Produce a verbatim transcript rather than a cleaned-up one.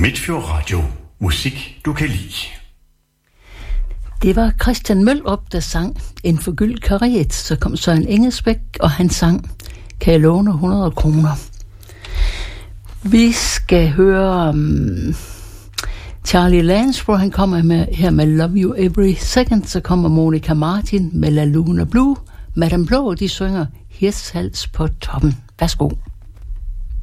Midtfjord Radio. Musik, du kan lide. Det var Christian Møllerup, der sang En forgyldt karet. Så kom Søren Engelsbæk, og han sang Kan jeg låne hundrede kroner. Vi skal høre um, Charlie Lansborough, han kommer med, her med Love You Every Second. Så kommer Monica Martin med La Luna Blue. Madame Blå, de synger Hirtshals på toppen. Værsgo.